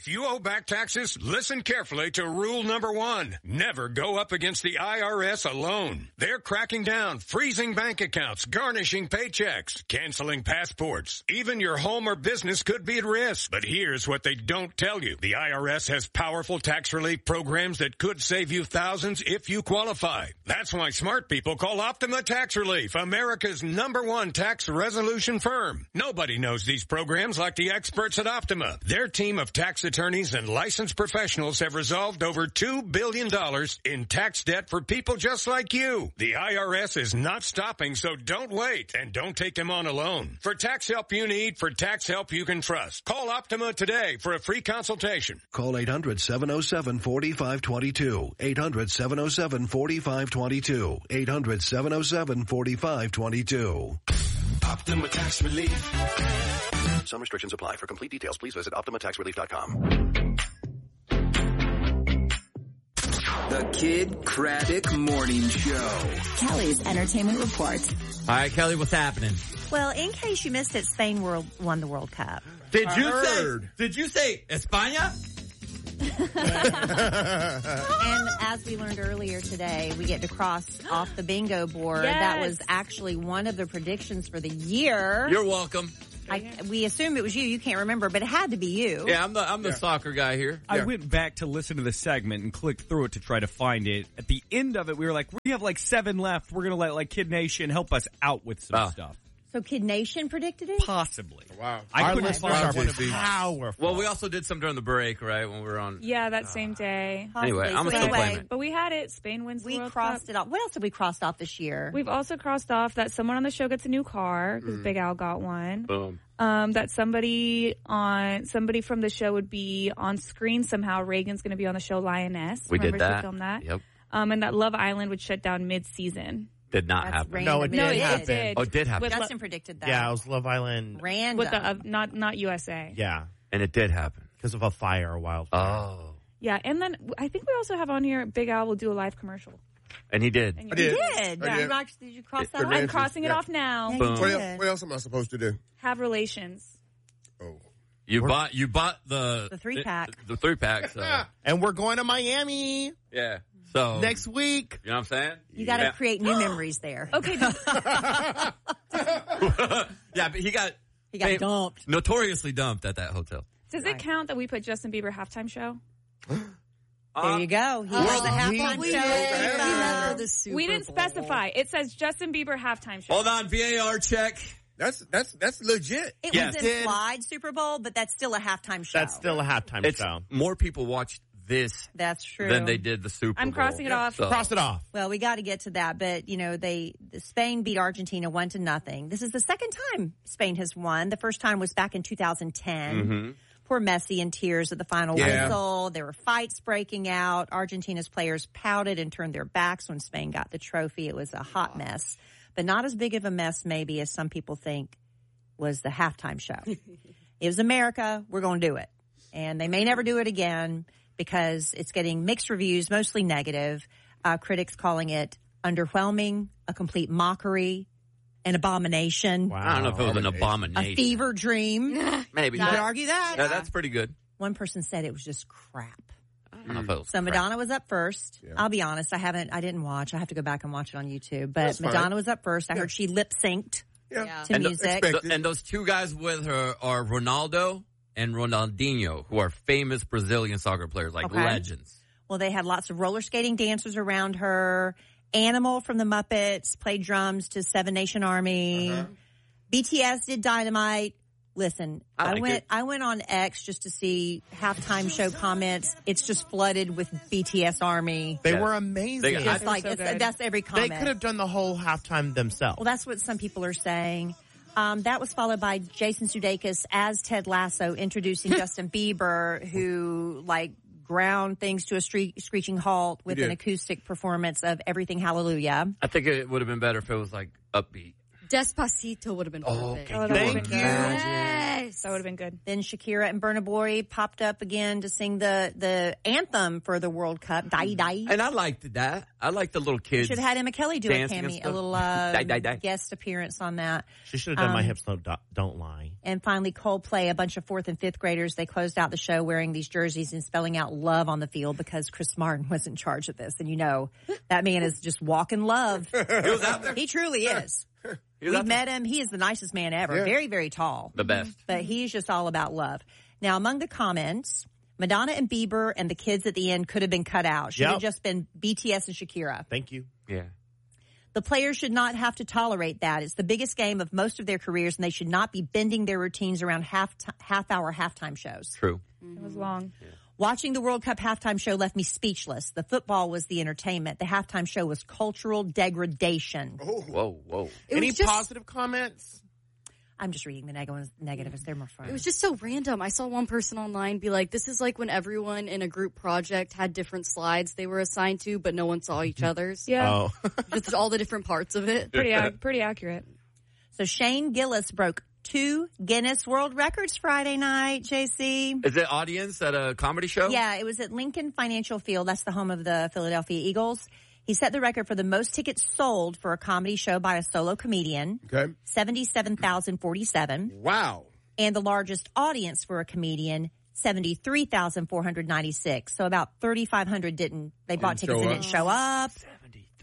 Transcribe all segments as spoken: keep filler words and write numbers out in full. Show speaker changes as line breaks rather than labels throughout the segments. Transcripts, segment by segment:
If you owe back taxes, listen carefully to rule number one. Never go up against the I R S alone. They're cracking down, freezing bank accounts, garnishing paychecks, canceling passports. Even your home or business could be at risk. But here's what they don't tell you. The I R S has powerful tax relief programs that could save you thousands if you qualify. That's why smart people call Optima Tax Relief, America's number one tax resolution firm. Nobody knows these programs like the experts at Optima. Their team of tax attorneys and licensed professionals have resolved over two billion dollars in tax debt for people just like you. The I R S is not stopping, so don't wait and don't take them on alone. For tax help you need, for tax help you can trust, call Optima today for a free consultation.
Call eight hundred, seven oh seven, four five two two. eight hundred, seven oh seven, four five two two. eight hundred, seven oh seven, four five two two.
Optima Tax Relief.
Some restrictions apply. For complete details, please visit optima tax relief dot com.
The Kid Craddock Morning Show.
Kelly's Entertainment Report.
All right, Kelly, what's happening?
Well, in case you missed it, Spain world won the World Cup.
Did
I
you
heard.
say? Did you say España?
And as we learned earlier today, we get to cross off the bingo board.
Yes.
That was actually one of the predictions for the year.
You're welcome.
I, we assumed it was you. You can't remember, but it had to be you.
Yeah, I'm the I'm the
Yeah.
soccer guy here.
I
Yeah.
went back to listen to the segment and clicked through it to try to find it. At the end of it, we were like, we have like seven left. We're going to let like Kid Nation help us out with some
Oh.
stuff.
So Kid Nation predicted it?
Possibly.
Wow.
I
Our
couldn't
listeners
find
are
one of these.
powerful.
Well, we also did some during the break, right? When we were on.
Yeah, that same day.
Anyway, I'm
So
still
anyway,
playing it.
But we had it. Spain wins the
We
World
crossed
Cup.
it off. What else have we crossed off this year?
We've also crossed off that someone on the show gets a new car because
Mm.
Big Al got one.
Boom.
Um, that somebody on somebody from the show would be on screen somehow. Reagan's going to be on the show Lioness.
We
Remember
did
she
that.
filmed that.
Yep.
Um, and that Love Island would shut down mid-season.
Did not
That's
happen.
random.
No, it
No,
did
it
happen.
did.
Oh, it did happen.
With
Justin
Lo-
predicted that.
Yeah, it was Love Island.
Random.
with the uh, not not U S A.
Yeah,
And it did happen.
because of a fire, a wildfire.
Oh.
Yeah, and then I think we also have on here Big Al will do a live commercial.
And he did.
And
I
you
did.
You did.
I
Did
did.
you, actually- did you cross
It-
that
it
off?
ran-
I'm crossing it
Yeah.
off now.
Yeah, you
Boom.
What,
did.
else, what else am I supposed to do?
Have relations.
Oh.
You bought you bought the
The three pack.
The, the three pack. So
And we're going to Miami
yeah. So
next week.
You know what I'm saying?
You got to
yeah.
create new memories there.
Okay,
Yeah, but he got
He got
fam-
dumped.
notoriously dumped at that hotel.
does it count that we put Justin Bieber halftime show?
There you go. He was the halftime
he
show.
did.
Remember
the Super
We didn't
Bowl.
specify. It says Justin Bieber halftime show.
Hold on, V A R check.
That's that's that's legit.
It
Yes.
was implied Super Bowl, but that's still a halftime show.
That's still a halftime
It's
show.
more people watched this
That's true.
than they did the Super Bowl.
I'm crossing it off.
So-
Cross it off.
Well, we got to get to that, but you know, they Spain beat Argentina one to nothing. This is the second time Spain has won. The first time was back in two thousand ten.
Mm-hmm.
Poor Messi in tears at the final
Yeah.
whistle. There were fights breaking out. Argentina's players pouted and turned their backs when Spain got the trophy. It was a hot mess, but not as big of a mess maybe as some people think was the halftime show. It was America. We're going to do it. And they may never do it again because it's getting mixed reviews, mostly negative. Uh, critics calling it underwhelming, a complete mockery, an abomination,
Wow.
I don't know if it was an
a
abomination.
fever dream.
Maybe.
You could
But-
argue that.
Yeah, that's pretty good.
One person said it was just crap.
I don't know if it was
So
crap.
Madonna was up first.
Yeah.
I'll be honest, I haven't, I didn't watch. I have to go back and watch it on YouTube. But
That's fine.
Madonna was up first. I heard she lip synced
Yeah.
Yeah.
to
And the-
music.
expect-
Th- and those two guys with her are Ronaldo and Ronaldinho, who are famous Brazilian soccer players, like
Okay.
legends.
Well, they had lots of roller skating dancers around her. Animal from the Muppets played drums to Seven Nation Army.
Uh-huh.
B T S did Dynamite. Listen,
I
I,
liked
went
it.
I went on X just to see halftime show comments. It's just flooded with B T S Army.
They
Yeah.
were amazing.
They-
It's
They're
like
so
it's,
good.
that's every
They
comment.
could have done the whole halftime themselves.
Well, that's what some people are saying. Um, that was followed by Jason Sudeikis as Ted Lasso introducing Justin Bieber, who like ground things to a stre- screeching halt with
He
an
did.
acoustic performance of Everything Hallelujah.
I think it would have been better if it was like upbeat.
Despacito would have been
Oh,
perfect.
Oh, that
Thank
would've been
you.
good.
Yes.
That would have been good.
Then Shakira and Burna Boy popped up again to sing the, the anthem for the World Cup, Die Die.
And I liked that. I liked the little kids.
Should have had Emma Kelly do a
dancing and
cameo, a
stuff.
little uh,
Die, die, die.
guest appearance on that.
She should have done My
Um,
Hips Don't, Don't Lie.
And finally, Coldplay, a bunch of fourth and fifth graders, they closed out the show wearing these jerseys and spelling out love on the field because Chris Martin was in charge of this. And you know, that man is just walking love.
He was out there.
He truly is.
He was
We've
out there.
met him. He is the nicest man ever.
Yeah.
Very, very tall.
The best.
But he's just all about love. Now, among the comments, Madonna and Bieber and the kids at the end could have been cut out. Should
Yep.
have just been B T S and Shakira.
Thank you.
Yeah.
The players should not have to tolerate that. It's the biggest game of most of their careers, and they should not be bending their routines around half t- half-hour halftime shows.
True.
It was long.
Watching the World Cup halftime show left me speechless. The football was the entertainment. The halftime show was cultural degradation.
Whoa, whoa.
It
Any
was just,
positive comments?
I'm just reading the neg- negatives. They're more fun.
It was just so random. I saw one person online be like, this is like when everyone in a group project had different slides they were assigned to, but no one saw each other's.
Yeah.
Oh.
Just all the different parts of it.
Pretty, ac- pretty accurate.
So Shane Gillis broke two Guinness World Records Friday night, J C.
Is it audience at a comedy show?
Yeah, it was at Lincoln Financial Field. That's the home of the Philadelphia Eagles. He set the record for the most tickets sold for a comedy show by a solo comedian.
Okay.
seventy-seven thousand forty-seven.
Wow.
And the largest audience for a comedian, seventy-three thousand four hundred ninety-six. So about thirty-five hundred didn't, they bought
Didn't
tickets
show
and
up.
didn't show up.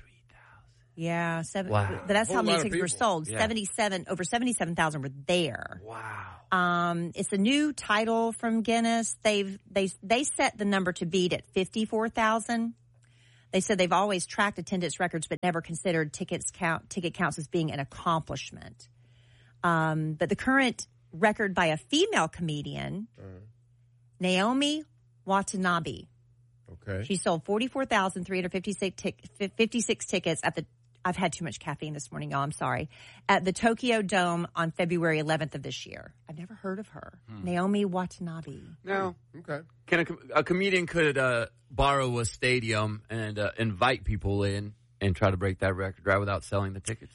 Yeah, seven,
Wow.
but that's
Whole
how many
lot of
tickets were
people.
sold.
Yeah.
seventy-seven, over seventy-seven thousand were there.
Wow.
Um, it's a new title from Guinness. They've, they, they set the number to beat at fifty-four thousand. They said they've always tracked attendance records, but never considered tickets count, ticket counts as being an accomplishment. Um, but the current record by a female comedian,
Uh-huh.
Naomi Watanabe.
Okay.
She sold forty-four thousand three hundred fifty-six, tic- fifty-six tickets at the, I've had too much caffeine this morning, y'all, I'm sorry, at the Tokyo Dome on February eleventh of this year. I've never heard of her. Naomi Watanabe.
No.
Okay.
Can a, com- a comedian could uh, borrow a stadium and uh, invite people in and try to break that record right without selling the tickets?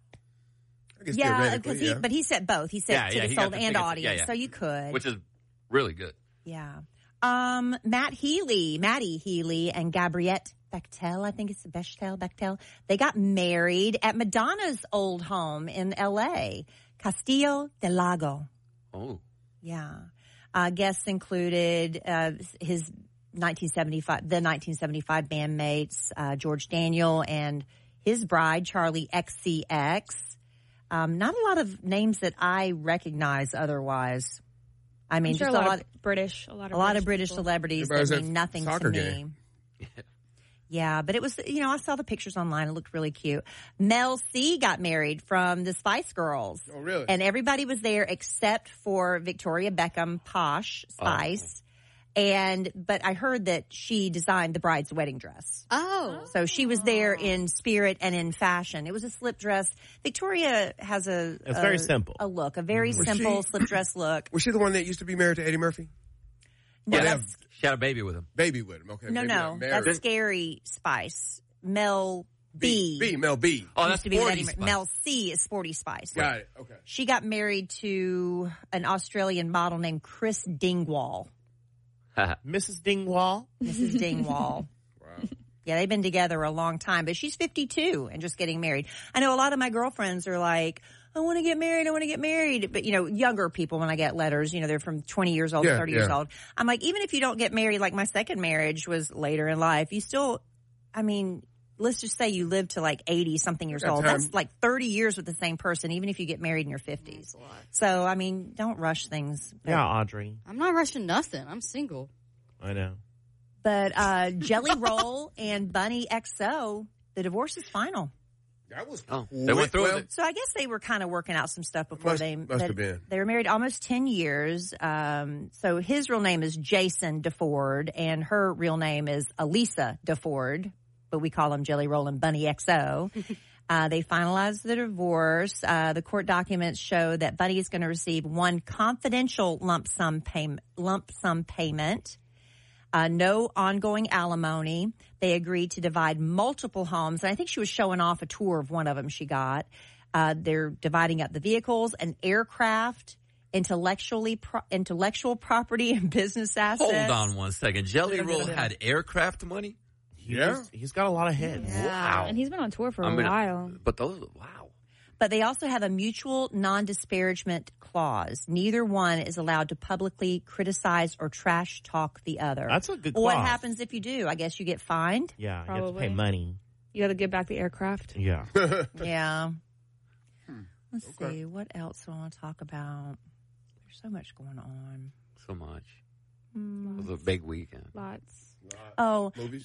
I guess
Yeah,
theoretically,
because he,
yeah.
but he said both. He said
Yeah, yeah,
tickets
he got
sold
the
and
tickets.
audience,
Yeah, yeah.
so you could.
Which is really good.
Yeah. Um, Matt Healy, Maddie Healy and Gabriette Bechtel, I think it's Bechtel, Bechtel. They got married at Madonna's old home in L A, Castillo del Lago.
Oh.
Yeah. Uh, guests included, uh, his nineteen seventy-five, the nineteen seventy-five bandmates, uh, George Daniel and his bride, Charlie X C X. Um, not a lot of names that I recognize otherwise. I mean,
I'm sure
just
a
a
lot,
lot,
of British, a lot of
a lot of British
people.
celebrities
Everybody
that
was
mean
at
nothing to
soccer
me.
game.
Yeah, but it was, you know, I saw the pictures online. It looked really cute. Mel C got married from the Spice Girls.
Oh, really?
And everybody was there except for Victoria Beckham, Posh Spice. And, but I heard that she designed the bride's wedding dress.
Oh.
So she was there in spirit and in fashion. It was a slip dress. Victoria has a,
It's
a
very simple.
a look, a very
Was
simple
she-
slip dress look.
Was she the one that used to be married to Eddie Murphy?
No,
Yeah, they
that's,
have
She had a baby with him.
baby with him. Okay.
no,
maybe
no,
not married.
that's Scary Spice. Mel B.
B. Mel B.
Oh,
used
that's
to be with
Sporty
Eddie Mur-
Spice.
Mel C is Sporty Spice.
Got it. Okay.
She got married to an Australian model named Chris Dingwall.
Missus Dingwall.
Missus Dingwall.
Wow.
Yeah, they've been together a long time, but she's fifty-two and just getting married. I know a lot of my girlfriends are like, I want to get married, I want to get married. But, you know, younger people, when I get letters, you know, they're from twenty years old
Yeah,
to thirty years
yeah.
old. I'm like, even if you don't get married, like my second marriage was later in life, you still, I mean, let's just say you live to like eighty something years
Got
old.
time.
That's like thirty years with the same person, even if you get married in your fifties. So, I mean, don't rush things. But,
Yeah, Audrey.
I'm not rushing nothing. I'm single.
I know.
but uh, Jelly Roll and Bunny X O, the divorce is final.
That was
Oh,
quick.
they went through
Well,
it.
So I guess they were kind of working out some stuff before
Must-
they
must
but
have been.
They were married almost ten years. Um, so his real name is Jason DeFord, and her real name is Elisa DeFord, but we call him Jelly Roll and Bunny X O. uh, they finalized the divorce. Uh, the court documents show that Bunny is going to receive one confidential lump sum payment. Lump sum payment. Uh, no ongoing alimony. They agreed to divide multiple homes. And I think she was showing off a tour of one of them she got. Uh, they're dividing up the vehicles and aircraft, intellectually pro- intellectual property and business assets.
Hold on one second. Jelly Roll had aircraft money?
Yeah. He's, he's got a lot of heads.
Yeah.
Wow.
And he's been on tour for
I
a
mean,
while.
But those, wow.
But they also have a mutual non-disparagement clause. Neither one is allowed to publicly criticize or trash talk the other.
That's a good
Well, what
clause.
happens if you do? I guess you get fined.
Yeah, you
Probably.
have to pay money.
You got to give back the aircraft.
Yeah.
Yeah. Let's
Okay.
see. What else do I want to talk about? There's so much going on.
So much.
Mm.
It was a big weekend.
Lots.
Oh,
Movies?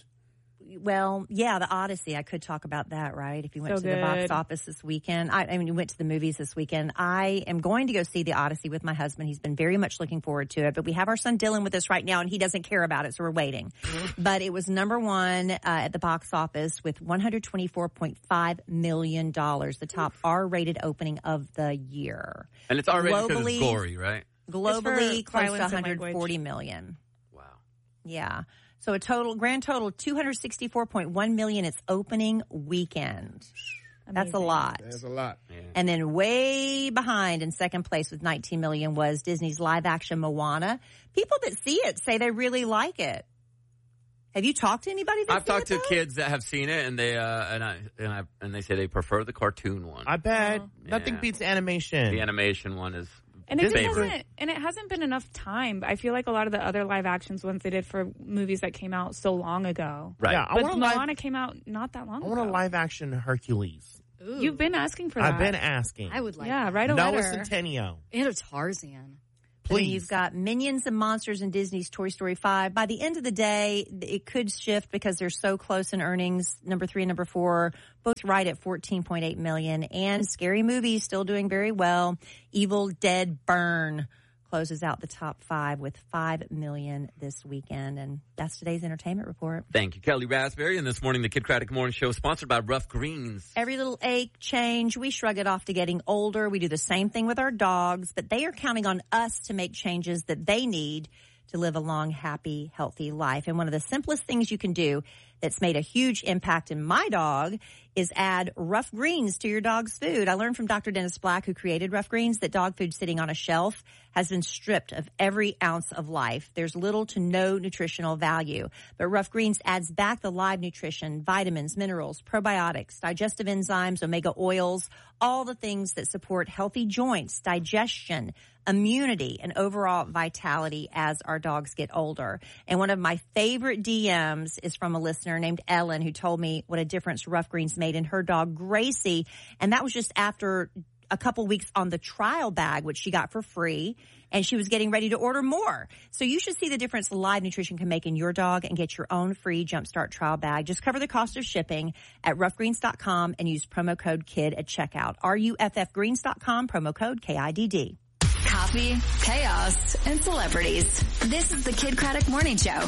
well, yeah, the Odyssey. I could talk about that, right? If you went
So
to the box
good.
office this weekend. I, I mean, you went to the movies this weekend. I am going to go see the Odyssey with my husband. He's been very much looking forward to it. But we have our son Dylan with us right now, and he doesn't care about it, so we're waiting. But it was number one uh, at the box office with one hundred twenty-four point five million dollars, the top R-rated opening of the year.
And it's already because
Globally-
it's gory, right?
Globally,
It's for
close to
violence and
one hundred forty
language.
million.
Wow.
Yeah. So a total, grand total, two hundred sixty-four point one million its opening weekend. That's a
Amazing.
lot.
That's a lot.
Yeah.
And then way behind in second place with nineteen million was Disney's live action Moana. People that see it say they really like it. Have you talked to anybody that's
I've talked
seen
to
it, though?
kids that have seen it, and they uh, and I and I and they say they prefer the cartoon one.
I bet.
Oh.
Nothing
Yeah.
beats animation.
The animation one is
And it
favorite.
hasn't, and it hasn't been enough time. I feel like a lot of the other live actions ones they did for movies that came out so long ago.
Right.
Yeah, I
But
want a
Moana
live,
came out not that long
I
ago.
want a live action Hercules.
Ooh.
You've been asking for that.
I've been asking.
I would like
yeah,
that.
write a
Noah
letter.
Centineo.
And a Tarzan.
And then
Please.
you've got Minions and Monsters in Disney's Toy Story five. By the end of the day, it could shift because they're so close in earnings. Number three and number four, both right at fourteen point eight million. And Scary Movie still doing very well. Evil Dead Burn closes out the top five with five million this weekend. And that's today's entertainment report.
Thank you, Kelly Raspberry. And this morning, the Kid Craddock Morning Show is sponsored by Rough Greens.
Every little ache, change, we shrug it off to getting older. We do the same thing with our dogs, but they are counting on us to make changes that they need to live a long, happy, healthy life. And one of the simplest things you can do that's made a huge impact in my dog is add Rough Greens to your dog's food. I learned from Doctor Dennis Black, who created Rough Greens, that dog food sitting on a shelf has been stripped of every ounce of life. There's little to no nutritional value. But Rough Greens adds back the live nutrition, vitamins, minerals, probiotics, digestive enzymes, omega oils, all the things that support healthy joints, digestion, immunity, and overall vitality as our dogs get older. And one of my favorite D Ms is from a listener named Ellen, who told me what a difference Rough Greens made in her dog Gracie. And that was just after a couple weeks on the trial bag, which she got for free, and she was getting ready to order more. So you should see the difference live nutrition can make in your dog and get your own free Jumpstart trial bag. Just cover the cost of shipping at rough greens dot com and use promo code KID at checkout. R U F F greens dot com, promo code K I D D.
Coffee, chaos, and celebrities. This is the Kid Craddock Morning Show.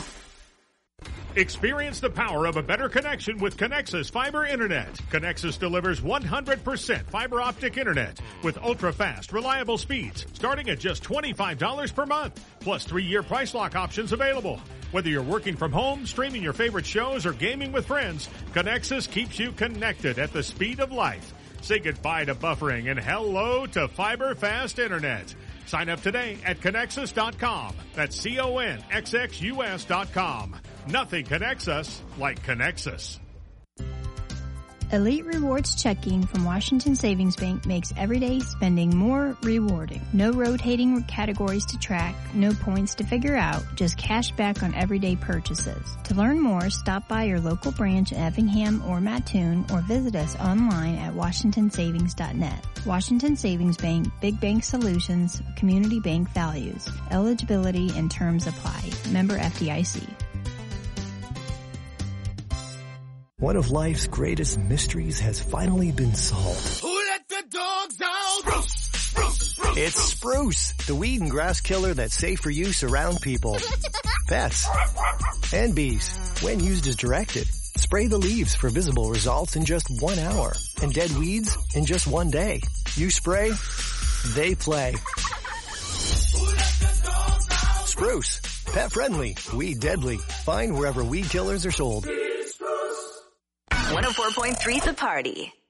Experience the power of a better connection with Connexus Fiber Internet. Connexus delivers one hundred percent fiber optic internet with ultra-fast, reliable speeds starting at just twenty-five dollars per month, plus three-year price lock options available. Whether you're working from home, streaming your favorite shows, or gaming with friends, Connexus keeps you connected at the speed of life. Say goodbye to buffering and hello to fiber fast internet. Sign up today at Connexus dot com. That's C O N X X U S dot com. Nothing connects us like Connexus.
Elite Rewards Checking from Washington Savings Bank makes everyday spending more rewarding. No rotating categories to track, no points to figure out, just cash back on everyday purchases. To learn more, stop by your local branch in Effingham or Mattoon or visit us online at washington savings dot net. Washington Savings Bank, Big Bank Solutions, Community Bank Values. Eligibility and terms apply. Member F D I C.
One of life's greatest mysteries has finally been solved.
Who let the dogs out? Spruce, spruce, spruce.
It's Spruce, the weed and grass killer that's safe for use around people, pets, and bees. When used as directed, spray the leaves for visible results in just one hour, and dead weeds in just one day. You spray, they play. Spruce, pet friendly, weed deadly. Find wherever weed killers are sold.
one oh four point three The Party.